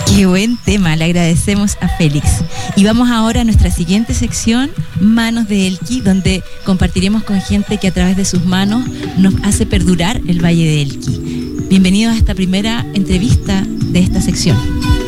Qué buen tema, le agradecemos a Félix. Y vamos ahora a nuestra siguiente sección, Manos de Elqui, donde compartiremos con gente que a través de sus manos nos hace perdurar el Valle de Elqui. Bienvenidos a esta primera entrevista de esta sección.